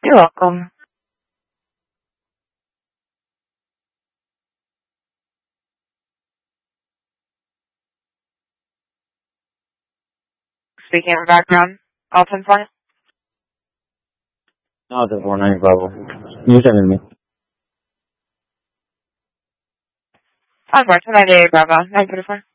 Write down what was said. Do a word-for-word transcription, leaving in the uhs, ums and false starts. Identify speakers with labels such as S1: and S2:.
S1: You're welcome. Speaking of background, Alton for you.
S2: No, the four nine Bravo. You sending me.
S1: Alton for two ninety-eight Bravo, nine thirty-four.